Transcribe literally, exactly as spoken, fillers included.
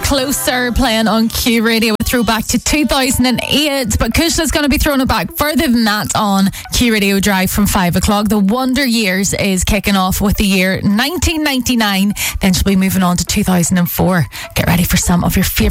Closer playing on Q Radio. A throwback to two thousand eight, but Kushla's going to be throwing it back further than that on Q Radio Drive from five o'clock. The Wonder Years is kicking off with the year nineteen ninety-nine. Then she'll be moving on to two thousand four. Get ready for some of your favourite